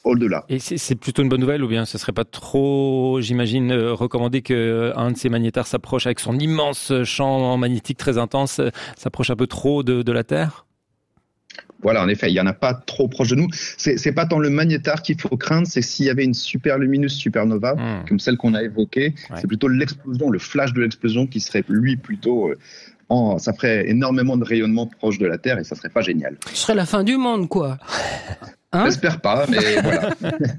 au-delà. Et c'est plutôt une bonne nouvelle ou bien ce serait pas trop, j'imagine, recommandé qu'un de ces magnétars s'approche avec son immense champ magnétique très intense, s'approche un peu trop de la Terre ? Voilà, en effet, il n'y en a pas trop proche de nous. C'est pas tant le magnétar qu'il faut craindre, c'est s'il y avait une superlumineuse supernova, comme celle qu'on a évoquée, c'est plutôt l'explosion, le flash de l'explosion qui serait, lui, plutôt... ça ferait énormément de rayonnement proche de la Terre et ça serait pas génial. Ce serait la fin du monde, quoi. J'espère pas, mais voilà.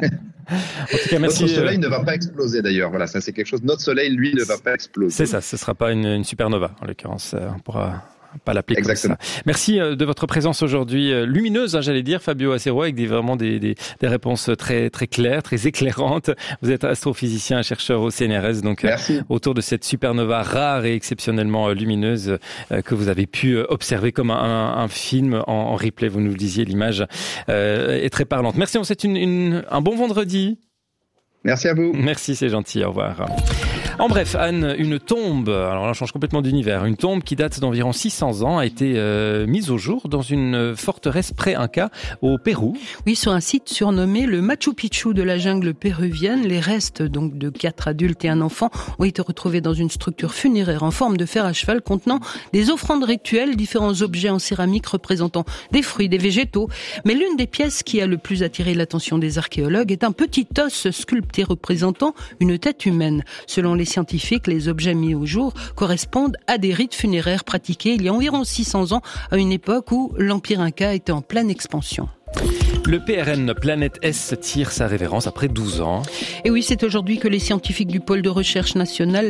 En tout cas, merci. Notre Soleil ne va pas exploser d'ailleurs. Voilà, ça c'est quelque chose. Notre Soleil, lui, ne va pas exploser. C'est ça, ce sera pas une supernova en l'occurrence. On pourra pas l'appeler exactement comme ça. Merci de votre présence aujourd'hui lumineuse, j'allais dire, Fabio Acero, avec vraiment des réponses très très claires, très éclairantes. Vous êtes astrophysicien, chercheur au CNRS, donc autour de cette supernova rare et exceptionnellement lumineuse que vous avez pu observer comme un film en replay. Vous nous le disiez, l'image est très parlante. Merci, on vous souhaite un bon vendredi. Merci à vous. Merci, c'est gentil. Au revoir. En bref, Anne, une tombe, alors là on change complètement d'univers, une tombe qui date d'environ 600 ans a été mise au jour dans une forteresse pré-Inca au Pérou. Oui, sur un site surnommé le Machu Picchu de la jungle péruvienne. Les restes donc de 4 adultes et un enfant ont été retrouvés dans une structure funéraire en forme de fer à cheval contenant des offrandes rituelles, différents objets en céramique représentant des fruits, des végétaux. Mais l'une des pièces qui a le plus attiré l'attention des archéologues est un petit os sculpté représentant une tête humaine. Selon les scientifiques, les objets mis au jour correspondent à des rites funéraires pratiqués il y a environ 600 ans, à une époque où l'Empire Inca était en pleine expansion. Le PRN Planète S tire sa révérence après 12 ans. Et oui, c'est aujourd'hui que les scientifiques du pôle de recherche national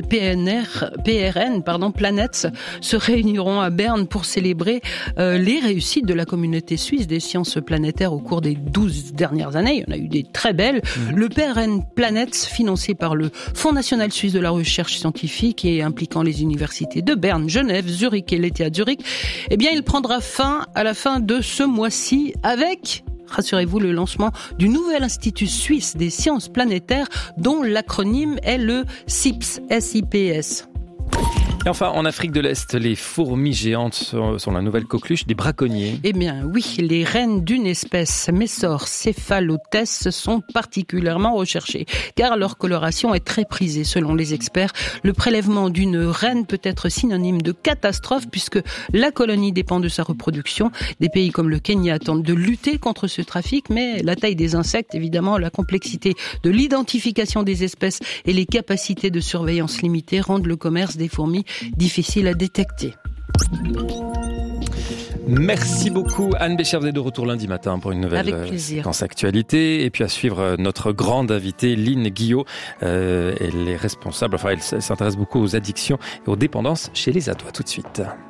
PRN Planets se réuniront à Berne pour célébrer les réussites de la communauté suisse des sciences planétaires au cours des 12 dernières années. Il y en a eu des très belles. Le PRN Planets, financé par le Fonds national suisse de la recherche scientifique et impliquant les universités de Berne, Genève, Zurich et l'ETH Zurich, eh bien, il prendra fin à la fin de ce mois-ci avec... rassurez-vous, le lancement du nouvel Institut suisse des sciences planétaires dont l'acronyme est le SIPS, SIPS. Et enfin, en Afrique de l'Est, les fourmis géantes sont la nouvelle coqueluche des braconniers. Eh bien oui, les reines d'une espèce Messor cephalotes sont particulièrement recherchées, car leur coloration est très prisée selon les experts. Le prélèvement d'une reine peut être synonyme de catastrophe puisque la colonie dépend de sa reproduction. Des pays comme le Kenya tentent de lutter contre ce trafic, mais la taille des insectes, évidemment, la complexité de l'identification des espèces et les capacités de surveillance limitées rendent le commerce des fourmis difficile à détecter. Merci beaucoup Anne Bécher, vous êtes de retour lundi matin pour une nouvelle séquence actualité et puis à suivre notre grande invitée Lynn Guillot. Elle est responsable, elle s'intéresse beaucoup aux addictions et aux dépendances chez les ados. Tout de suite.